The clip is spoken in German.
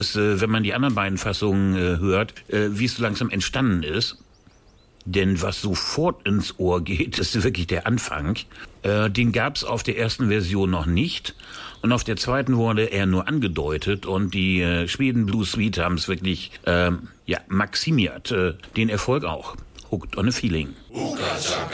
Wenn man die anderen beiden Fassungen hört, wie es so langsam entstanden ist. Denn was sofort ins Ohr geht, ist wirklich der Anfang. Den gab es auf der ersten Version noch nicht. Und auf der zweiten wurde er nur angedeutet. Und die Schweden Blue Suite haben es wirklich maximiert. Den Erfolg auch. Hooked on a Feeling.